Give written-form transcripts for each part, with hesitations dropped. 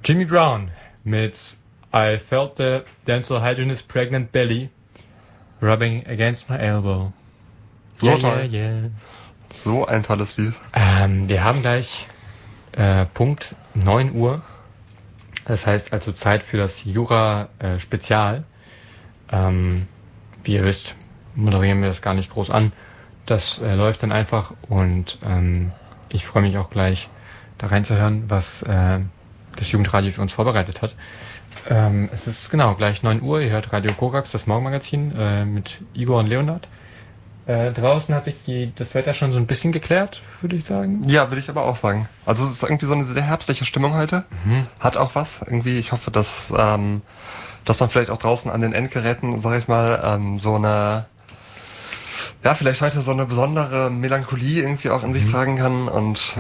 Jimmy Brown mit I felt the dental hygienist's pregnant belly rubbing against my elbow. So toll. So ein tolles Lied. Wir haben gleich Punkt 9 Uhr. Das heißt also Zeit für das Jura-Spezial. Wie ihr wisst, moderieren wir das gar nicht groß an. Das läuft dann einfach und ich freue mich auch gleich da reinzuhören, was das Jugendradio für uns vorbereitet hat. Es ist genau gleich 9 Uhr. Ihr hört Radio Korax, das Morgenmagazin mit Igor und Leonard. Draußen hat sich das Wetter schon so ein bisschen geklärt, würde ich sagen. Ja, würde ich aber auch sagen. Also es ist irgendwie so eine sehr herbstliche Stimmung heute. Hat auch was. Irgendwie, ich hoffe, dass man vielleicht auch draußen an den Endgeräten, sag ich mal, so eine, ja, vielleicht heute so eine besondere Melancholie irgendwie auch in sich tragen kann und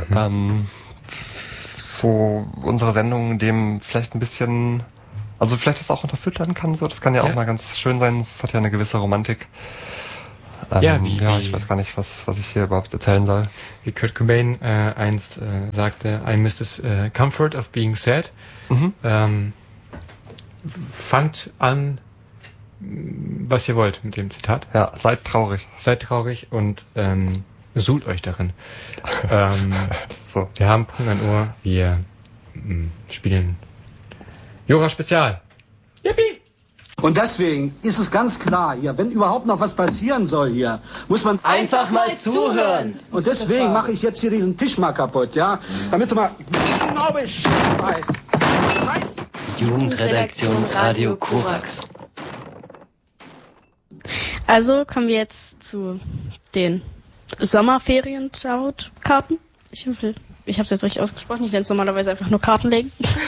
so unsere Sendung dem vielleicht ein bisschen, also vielleicht das auch unterfüttern kann. So, das kann ja auch mal ganz schön sein. Es hat ja eine gewisse Romantik. Ich weiß gar nicht, was ich hier überhaupt erzählen soll. Wie Kurt Cobain einst sagte, I miss this comfort of being sad. Fangt an, was ihr wollt mit dem Zitat. Ja, seid traurig. Seid traurig und suhlt euch darin. So. Wir haben Punkt 9 Uhr. Wir spielen Jura Spezial. Yippie! Und deswegen ist es ganz klar hier, wenn überhaupt noch was passieren soll hier, muss man einfach mal zuhören. Und deswegen mache ich jetzt hier diesen Tisch mal kaputt, ja? Damit du mal genau Bescheid weißt. Scheiße. Jugendredaktion Radio Korax. Also kommen wir jetzt zu den Sommerferien-Karten. Ich hoffe, ich habe es jetzt richtig ausgesprochen. Ich nenne es normalerweise einfach nur Karten legen.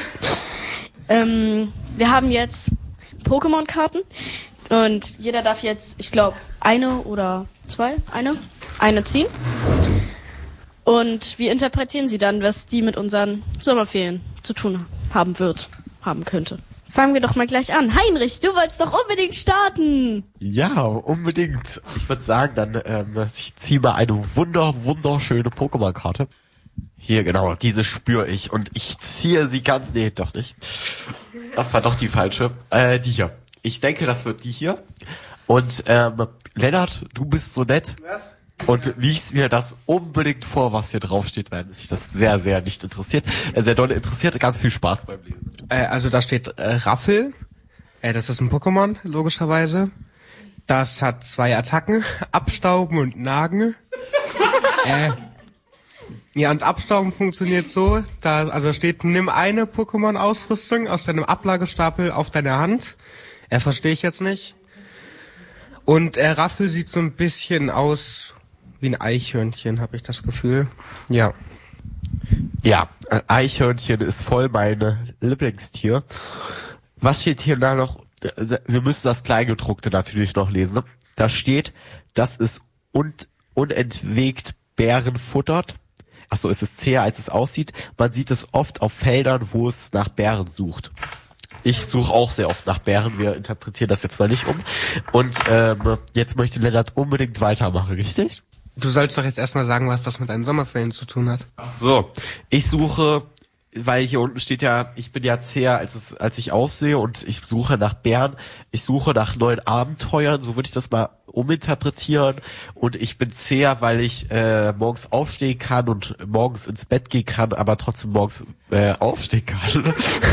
Wir haben jetzt Pokémon-Karten und jeder darf jetzt, ich glaube, eine oder zwei, eine ziehen. Und wir interpretieren sie dann, was die mit unseren Sommerferien zu tun haben könnte. Fangen wir doch mal gleich an. Heinrich, du wolltest doch unbedingt starten. Ja, unbedingt. Ich würde sagen, dann ich ziehe mal eine wunderschöne Pokémon-Karte. Hier, genau, diese spüre ich. Und ich ziehe sie ganz... Nee, doch nicht. Das war doch die falsche. Die hier. Ich denke, das wird die hier. Und Lennart, du bist so nett. Was? Und liest mir das unbedingt vor, was hier draufsteht, weil mich das sehr, sehr nicht interessiert. Sehr doll interessiert. Ganz viel Spaß beim Lesen. Also da steht Raffel. Das ist ein Pokémon, logischerweise. Das hat 2 Attacken. Abstauben und Nagen. Ja, und Abstauben funktioniert so, da steht, nimm eine Pokémon-Ausrüstung aus deinem Ablagestapel auf deine Hand. Verstehe ich jetzt nicht. Und Raffel sieht so ein bisschen aus wie ein Eichhörnchen, habe ich das Gefühl. Ja. Ja, Eichhörnchen ist voll mein Lieblingstier. Was steht hier da noch? Wir müssen das Kleingedruckte natürlich noch lesen. Da steht, dass es unentwegt Bären futtert. Achso, es ist zäher, als es aussieht. Man sieht es oft auf Feldern, wo es nach Bären sucht. Ich suche auch sehr oft nach Bären. Wir interpretieren das jetzt mal nicht um. Und jetzt möchte Lennart unbedingt weitermachen, richtig? Du sollst doch jetzt erstmal sagen, was das mit deinen Sommerferien zu tun hat. Ach so, ich suche, weil hier unten steht ja, ich bin ja zäher, als ich aussehe und ich suche nach Bären. Ich suche nach neuen Abenteuern, so würde ich das mal uminterpretieren. Und ich bin zäher, weil ich morgens aufstehen kann und morgens ins Bett gehen kann, aber trotzdem morgens aufstehen kann.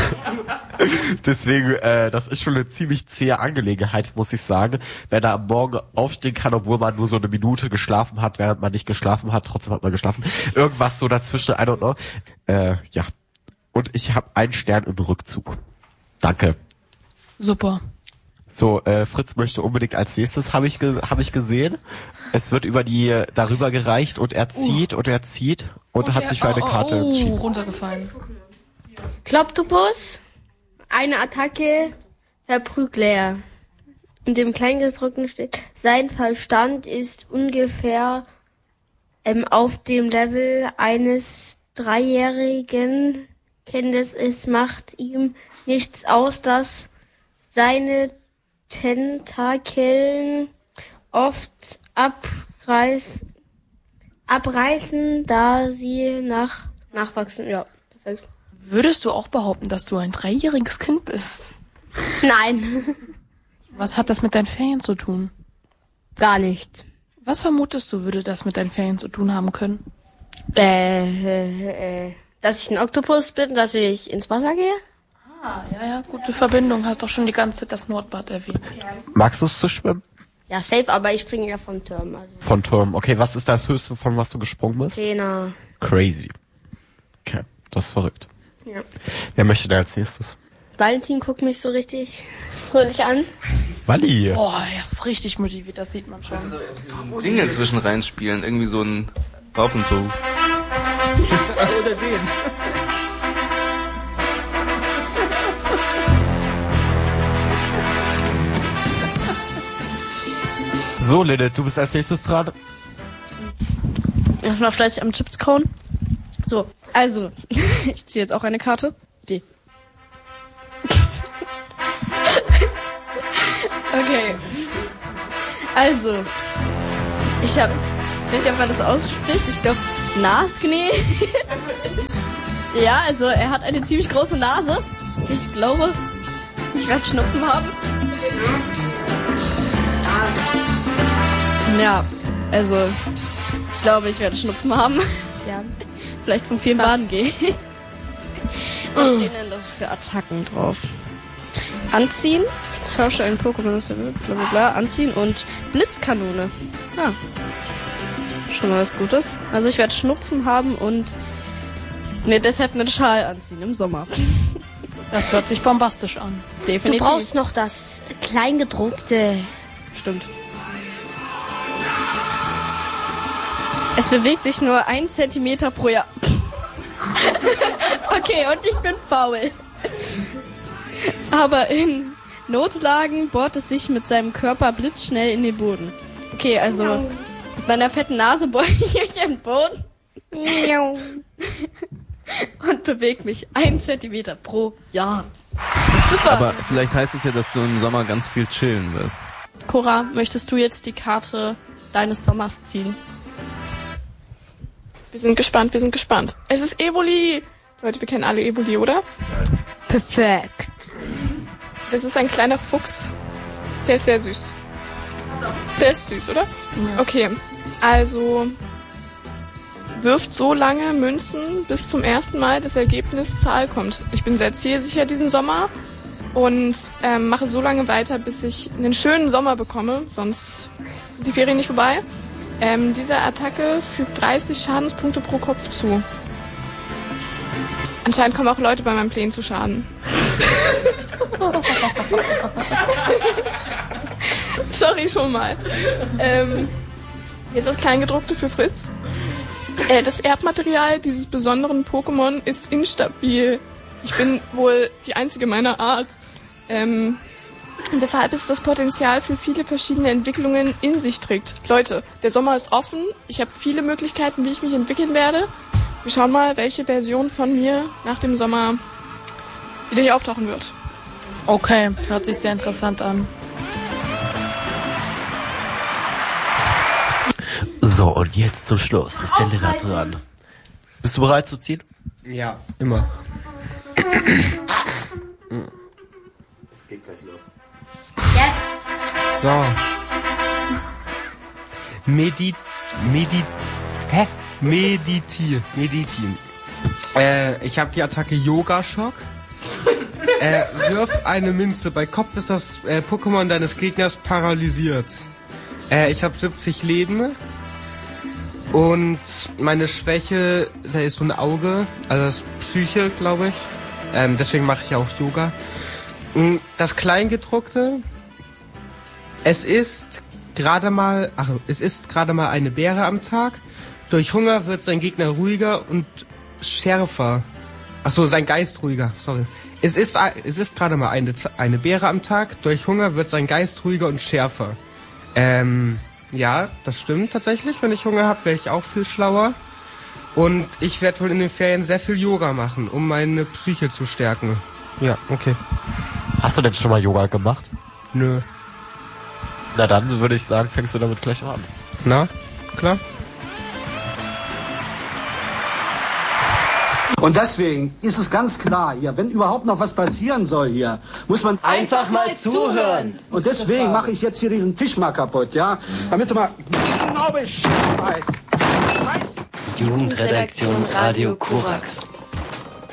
Deswegen, das ist schon eine ziemlich zähe Angelegenheit, muss ich sagen. Wenn er am Morgen aufstehen kann, obwohl man nur so eine Minute geschlafen hat, während man nicht geschlafen hat, trotzdem hat man geschlafen. Irgendwas so dazwischen, I don't know. Ja. Und ich habe einen Stern im Rückzug. Danke. Super. So, Fritz möchte unbedingt als nächstes, habe ich gesehen. Es wird darüber gereicht und er zieht und okay, hat sich für eine Karte entschieden. Runtergefallen. Kloptopus, eine Attacke, Verprügler. In dem Kleingedruckten steht, sein Verstand ist ungefähr auf dem Level eines 3-jährigen Kindes. Es macht ihm nichts aus, dass seine Tentakeln oft abreißen, da sie nachwachsen. Ja, perfekt. Würdest du auch behaupten, dass du ein 3-jähriges Kind bist? Nein. Was hat das mit deinen Ferien zu tun? Gar nichts. Was vermutest du, würde das mit deinen Ferien zu tun haben können? Dass ich ein Oktopus bin, dass ich ins Wasser gehe? Ja, gute Verbindung. Hast doch schon die ganze Zeit das Nordbad erwähnt. Magst du es zu schwimmen? Ja, safe, aber ich springe ja vom Turm. Also. Von Turm. Okay, was ist das Höchste, von was du gesprungen bist? 10er. Crazy. Okay, das ist verrückt. Ja. Wer möchte denn als nächstes? Valentin guckt mich so richtig fröhlich an. Wally. Boah, er ist richtig motiviert, das sieht man schon. Dinge zwischen reinspielen, irgendwie so ein Rauf und so. Oder den. So, Lilith, du bist als nächstes dran. Erstmal fleißig am Chips kauen. So, also, ich ziehe jetzt auch eine Karte. Die. Okay. Also, ich weiß nicht, ob man das ausspricht. Ich glaube, Nasknee. Ja, also, er hat eine ziemlich große Nase. Ich glaube, ich werde Schnupfen haben. Ja, also, ich glaube, ich werde Schnupfen haben. Ja. Vielleicht vom vielen Baden gehen. Was stehen denn da so für Attacken drauf? Anziehen, tausche ein Pokémon aus der Welt, bla bla bla, anziehen und Blitzkanone. Ja. Schon mal was Gutes. Also ich werde Schnupfen haben und mir deshalb einen Schal anziehen im Sommer. Das hört sich bombastisch an. Definitiv. Du brauchst noch das Kleingedruckte. Stimmt. Es bewegt sich nur 1 Zentimeter pro Jahr. Okay, und ich bin faul. Aber in Notlagen bohrt es sich mit seinem Körper blitzschnell in den Boden. Okay, also mit meiner fetten Nase bohre ich in den Boden. Und bewege mich 1 Zentimeter pro Jahr. Super. Aber vielleicht heißt es ja, dass du im Sommer ganz viel chillen wirst. Cora, möchtest du jetzt die Karte deines Sommers ziehen? Wir sind gespannt. Es ist Evoli. Leute, wir kennen alle Evoli, oder? Perfekt. Das ist ein kleiner Fuchs. Der ist sehr süß. Der ist süß, oder? Ja. Okay, also wirft so lange Münzen, bis zum ersten Mal das Ergebnis Zahl kommt. Ich bin sehr zielsicher diesen Sommer und mache so lange weiter, bis ich einen schönen Sommer bekomme, sonst sind die Ferien nicht vorbei. Diese Attacke fügt 30 Schadenspunkte pro Kopf zu. Anscheinend kommen auch Leute bei meinen Plänen zu Schaden. Sorry schon mal. Jetzt das Kleingedruckte für Fritz. Das Erbmaterial dieses besonderen Pokémon ist instabil. Ich bin wohl die einzige meiner Art. Weshalb es das Potenzial für viele verschiedene Entwicklungen in sich trägt. Leute, der Sommer ist offen. Ich habe viele Möglichkeiten, wie ich mich entwickeln werde. Wir schauen mal, welche Version von mir nach dem Sommer wieder hier auftauchen wird. Okay, hört sich sehr interessant an. So, und jetzt zum Schluss ist der Lennart dran. Bist du bereit zu ziehen? Ja, immer. Es geht gleich los. Jetzt. So. Meditieren. Ich habe die Attacke Yoga-Schock. Wirf eine Münze. Bei Kopf ist das Pokémon deines Gegners paralysiert. Ich habe 70 Leben. Und meine Schwäche, da ist so ein Auge. Also das ist Psyche, glaube ich. Deswegen mache ich auch Yoga. Das Kleingedruckte. Es ist gerade mal eine Beere am Tag. Durch Hunger wird sein Gegner ruhiger und schärfer. Achso, sein Geist ruhiger, sorry. Es ist gerade mal eine Beere am Tag. Durch Hunger wird sein Geist ruhiger und schärfer. Ja, das stimmt tatsächlich. Wenn ich Hunger habe, werde ich auch viel schlauer. Und ich werde wohl in den Ferien sehr viel Yoga machen, um meine Psyche zu stärken. Ja, okay. Hast du denn schon mal Yoga gemacht? Nö. Na dann würde ich sagen, fängst du damit gleich an. Na, klar. Und deswegen ist es ganz klar hier, wenn überhaupt noch was passieren soll hier, muss man einfach mal zuhören. Und deswegen mache ich jetzt hier diesen Tisch mal kaputt, ja? Damit du mal genau Bescheid weißt. Jugendredaktion Radio Korax.